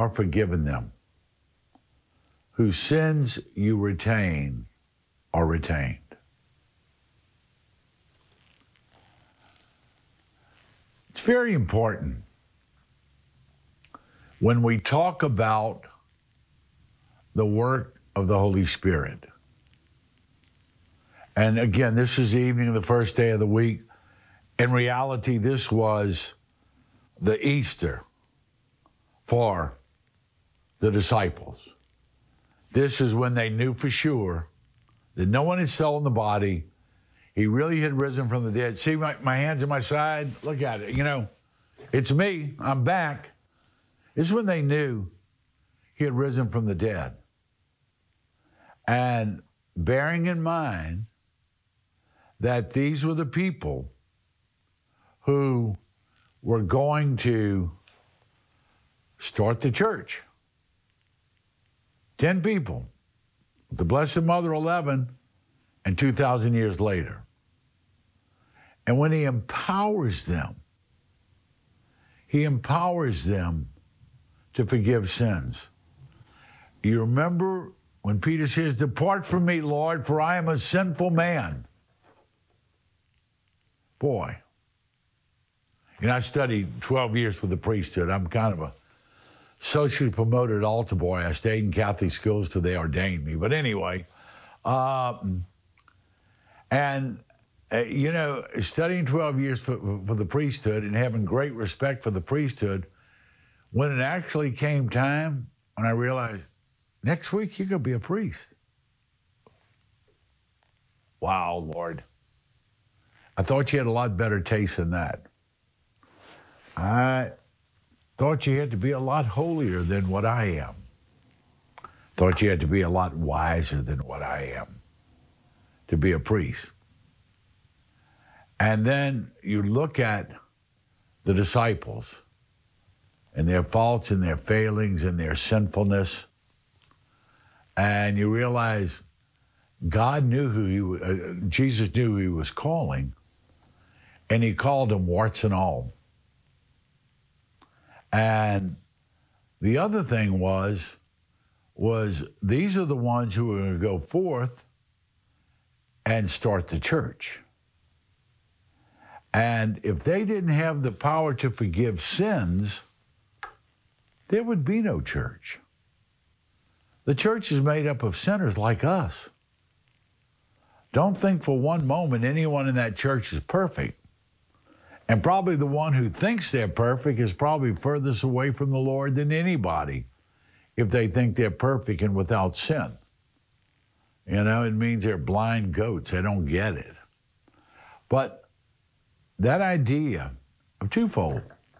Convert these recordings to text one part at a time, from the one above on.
are forgiven them. Whose sins you retain are retained. It's very important when we talk about the work of the Holy Spirit. And again, this is the evening of the first day of the week. In reality, this was the Easter for the disciples. This is when they knew for sure that no one had stolen the body. He really had risen from the dead. See my hands at my side? Look at it. You know, it's me. I'm back. This is when they knew he had risen from the dead. And bearing in mind that these were the people who were going to start the church. 10 people, the Blessed Mother 11, and 2,000 years later. And when he empowers them to forgive sins. You remember when Peter says, "Depart from me, Lord, for I am a sinful man." Boy. You know, I studied 12 years for the priesthood. I'm kind of a socially promoted altar boy. I stayed in Catholic schools till they ordained me. But anyway, you know, studying 12 years for the priesthood and having great respect for the priesthood, when it actually came time, when I realized, next week you're going to be a priest. Wow, Lord. I thought you had a lot better taste than that. I thought you had to be a lot holier than what I am. Thought you had to be a lot wiser than what I am to be a priest. And then you look at the disciples and their faults and their failings and their sinfulness, and you realize God knew Jesus knew who he was calling, and he called them warts and all. And the other thing was these are the ones who are going to go forth and start the church. And if they didn't have the power to forgive sins, there would be no church. The church is made up of sinners like us. Don't think for one moment anyone in that church is perfect. And probably the one who thinks they're perfect is probably furthest away from the Lord than anybody if they think they're perfect and without sin. You know, it means they're blind goats. They don't get it. But that idea of twofold,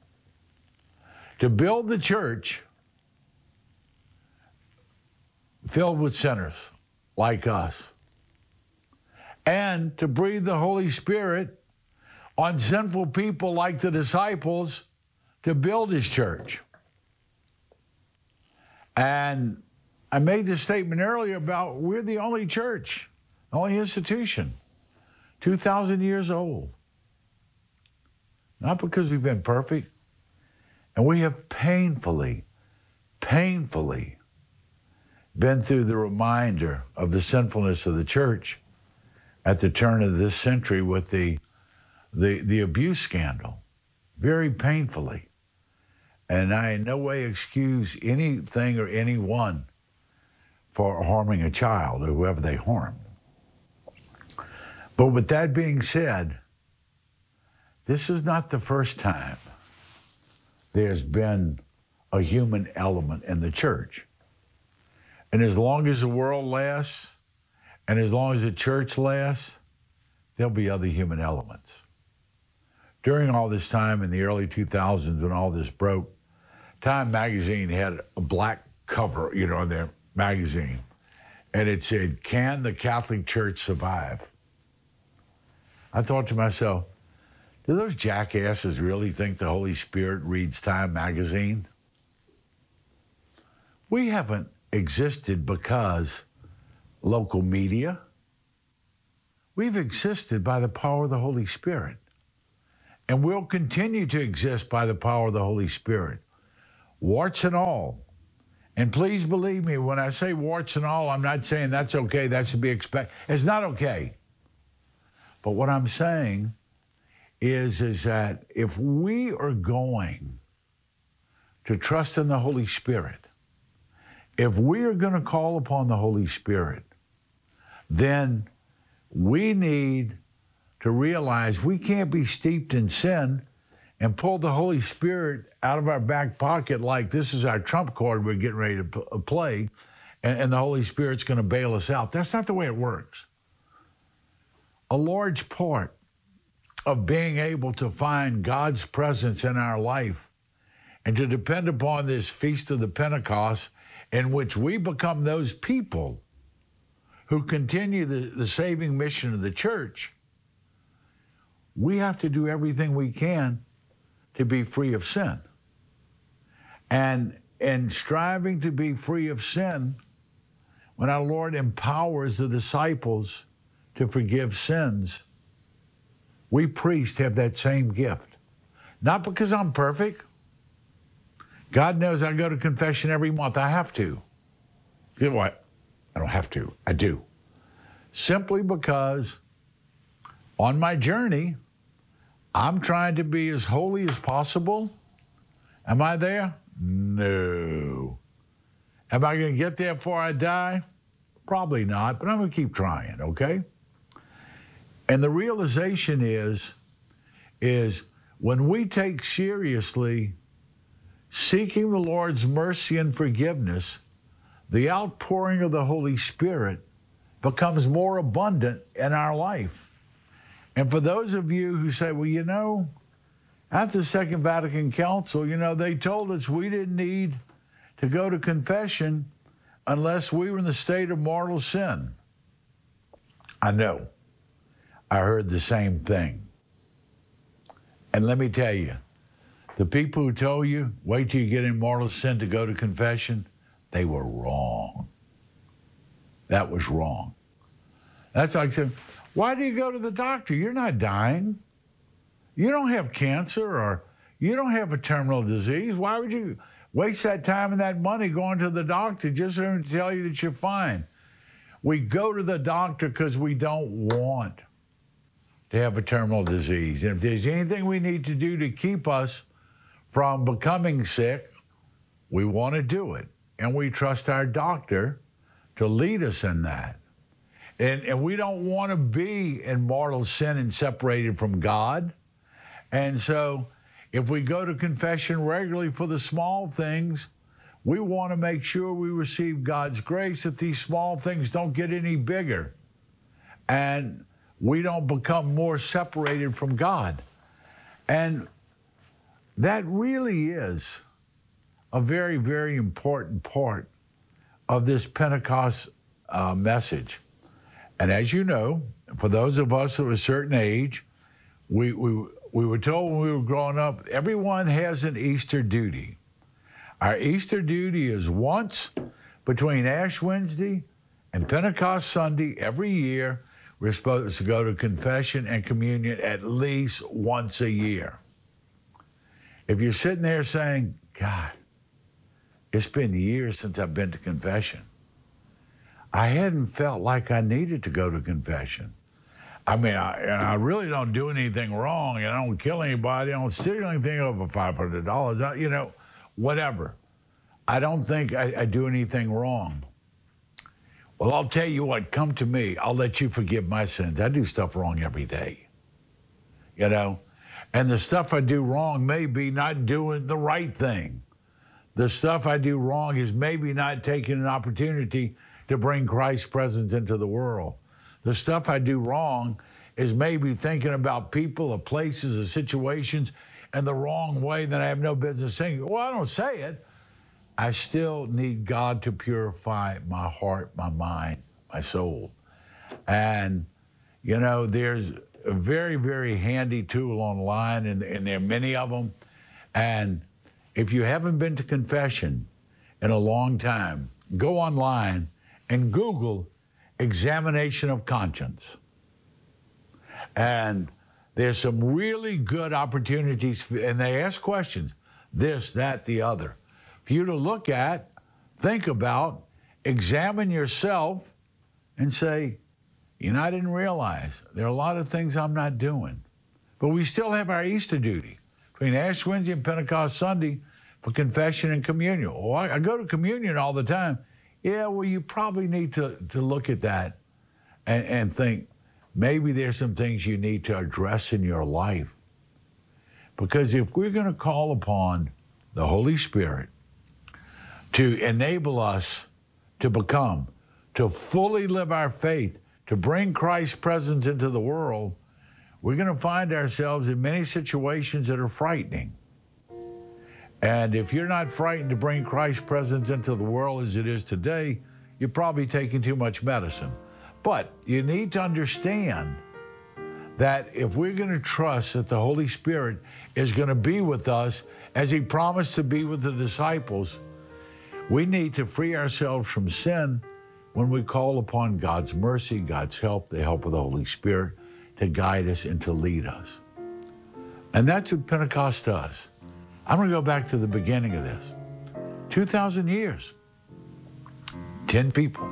to build the church filled with sinners like us, and to breathe the Holy Spirit on sinful people like the disciples to build his church. And I made this statement earlier about we're the only church, only institution, 2,000 years old. Not because we've been perfect. And we have painfully been through the reminder of the sinfulness of the church at the turn of this century with the abuse scandal, very painfully. And I in no way excuse anything or anyone for harming a child or whoever they harmed. But with that being said, this is not the first time there's been a human element in the church. And as long as the world lasts, and as long as the church lasts, there'll be other human elements. During all this time in the early 2000s when all this broke, Time magazine had a black cover, you know, in their magazine. And it said, "Can the Catholic Church survive?" I thought to myself, do those jackasses really think the Holy Spirit reads Time magazine? We haven't existed because local media. We've existed by the power of the Holy Spirit. And we'll continue to exist by the power of the Holy Spirit. Warts and all, And please believe me, when I say warts and all, I'm not saying that's okay, that should be expected. It's not okay. But what I'm saying is that if we are going to trust in the Holy Spirit, if we are going to call upon the Holy Spirit, then we need to realize we can't be steeped in sin and pull the Holy Spirit out of our back pocket like this is our trump card we're getting ready to play, and the Holy Spirit's going to bail us out. That's not the way it works. A large part of being able to find God's presence in our life and to depend upon this Feast of the Pentecost in which we become those people who continue the saving mission of the church, we have to do everything we can to be free of sin. And in striving to be free of sin, when our Lord empowers the disciples to forgive sins, we priests have that same gift. Not because I'm perfect. God knows I go to confession every month. I have to. You know what? I don't have to. I do. Simply because on my journey, I'm trying to be as holy as possible. Am I there? No. Am I going to get there before I die? Probably not, but I'm going to keep trying, okay? And the realization is when we take seriously seeking the Lord's mercy and forgiveness, the outpouring of the Holy Spirit becomes more abundant in our life. And for those of you who say, well, you know, after the Second Vatican Council, you know, they told us we didn't need to go to confession unless we were in the state of mortal sin. I know. I heard the same thing. And let me tell you, the people who told you, wait till you get in mortal sin to go to confession, they were wrong. That was wrong. That's like saying, why do you go to the doctor? You're not dying. You don't have cancer or you don't have a terminal disease. Why would you waste that time and that money going to the doctor just for him to tell you that you're fine? We go to the doctor because we don't want to have a terminal disease. And if there's anything we need to do to keep us from becoming sick, we want to do it. And we trust our doctor to lead us in that. And we don't want to be in mortal sin and separated from God. And so if we go to confession regularly for the small things, we want to make sure we receive God's grace that these small things don't get any bigger and we don't become more separated from God. And that really is a very, very important part of this Pentecost message. And as you know, for those of us of a certain age, we were told when we were growing up, everyone has an Easter duty. Our Easter duty is once between Ash Wednesday and Pentecost Sunday every year. We're supposed to go to confession and communion at least once a year. If you're sitting there saying, God, it's been years since I've been to confession. I hadn't felt like I needed to go to confession. I mean, I really don't do anything wrong, and I don't kill anybody. I don't steal anything over $500, you know, whatever. I don't think I do anything wrong. Well, I'll tell you what, come to me. I'll let you forgive my sins. I do stuff wrong every day, you know. And the stuff I do wrong may be not doing the right thing. The stuff I do wrong is maybe not taking an opportunity to bring Christ's presence into the world. The stuff I do wrong is maybe thinking about people or places or situations in the wrong way that I have no business saying. Well, I don't say it. I still need God to purify my heart, my mind, my soul. And, you know, there's a very, very handy tool online, and there are many of them. And if you haven't been to confession in a long time, go online and Google examination of conscience. And there's some really good opportunities, and they ask questions, this, that, the other, for you to look at think about, examine yourself, and say, you know, I didn't realize there are a lot of things I'm not doing. But we still have our Easter duty between Ash Wednesday and Pentecost Sunday for confession and communion. Oh, I go to communion all the time. Yeah, well, you probably need to look at that and think, maybe there's some things you need to address in your life. Because if we're going to call upon the Holy Spirit to enable us to become, to fully live our faith, to bring Christ's presence into the world, we're going to find ourselves in many situations that are frightening. And if you're not frightened to bring Christ's presence into the world as it is today, you're probably taking too much medicine. But you need to understand that if we're going to trust that the Holy Spirit is going to be with us as he promised to be with the disciples, we need to free ourselves from sin when we call upon God's mercy, God's help, the help of the Holy Spirit to guide us and to lead us. And that's what Pentecost does. I'm going to go back to the beginning of this. 2,000 years, 10 people.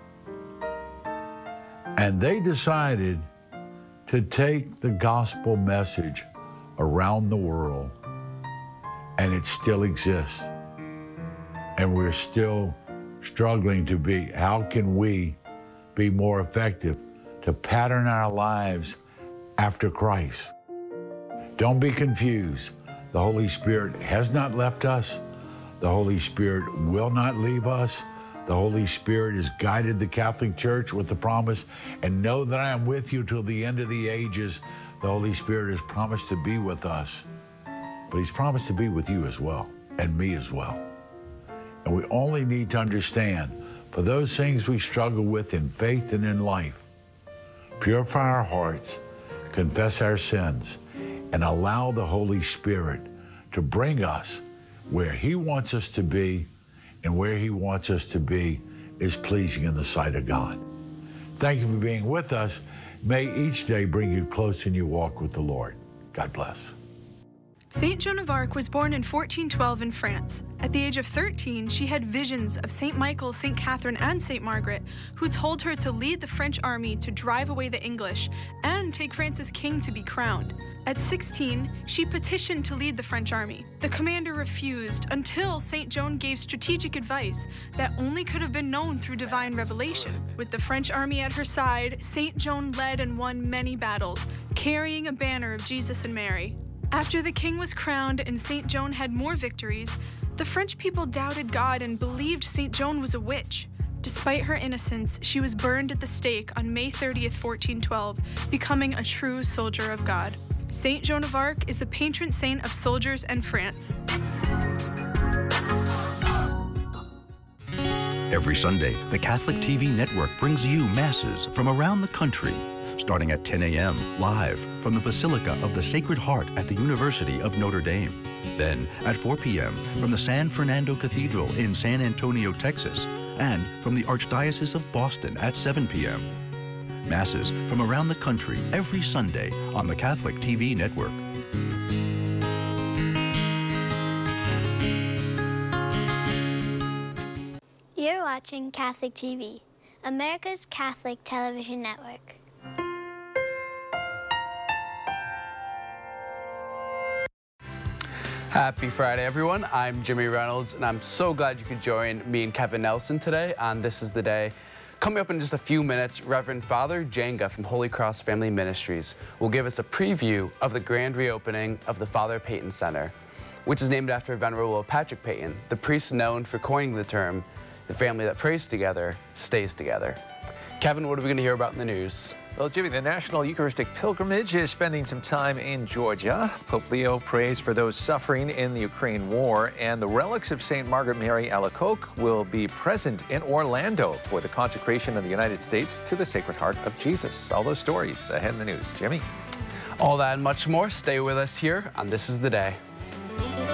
And they decided to take the gospel message around the world, and it still exists. And we're still struggling to be, how can we be more effective to pattern our lives after Christ? Don't be confused. The Holy Spirit has not left us. The Holy Spirit will not leave us. The Holy Spirit has guided the Catholic Church with the promise, and know that I am with you till the end of the ages. The Holy Spirit has promised to be with us, but he's promised to be with you as well, and me as well. And we only need to understand, for those things we struggle with in faith and in life, purify our hearts, confess our sins, and allow the Holy Spirit to bring us where he wants us to be, and where he wants us to be is pleasing in the sight of God. Thank you for being with us. May each day bring you close in your walk with the Lord. God bless. Saint Joan of Arc was born in 1412 in France. At the age of 13, she had visions of Saint Michael, Saint Catherine, and Saint Margaret, who told her to lead the French army to drive away the English and take France's king to be crowned. At 16, she petitioned to lead the French army. The commander refused until Saint Joan gave strategic advice that only could have been known through divine revelation. With the French army at her side, Saint Joan led and won many battles, carrying a banner of Jesus and Mary. After the king was crowned and Saint Joan had more victories, the French people doubted God and believed Saint Joan was a witch. Despite her innocence, she was burned at the stake on May 30th, 1412, becoming a true soldier of God. Saint Joan of Arc is the patron saint of soldiers and France. Every Sunday, the Catholic TV network brings you masses from around the country, starting at 10 a.m. live from the Basilica of the Sacred Heart at the University of Notre Dame. Then at 4 p.m. from the San Fernando Cathedral in San Antonio, Texas, and from the Archdiocese of Boston at 7 p.m. Masses from around the country every Sunday on the Catholic TV network. You're watching Catholic TV, America's Catholic television network. Happy Friday, everyone. I'm Jimmy Reynolds, and I'm so glad you could join me and Kevin Nelson today on This Is the Day. Coming up in just a few minutes, Reverend Father Jenga from Holy Cross Family Ministries will give us a preview of the grand reopening of the Father Peyton Center, which is named after Venerable Patrick Peyton, the priest known for coining the term, "The family that prays together stays together." Kevin, what are we going to hear about in the news? Well, Jimmy, the National Eucharistic Pilgrimage is spending some time in Georgia. Pope Leo prays for those suffering in the Ukraine war, and the relics of St. Margaret Mary Alacoque will be present in Orlando for the consecration of the United States to the Sacred Heart of Jesus. All those stories ahead in the news. Jimmy? All that and much more. Stay with us here on This Is the Day.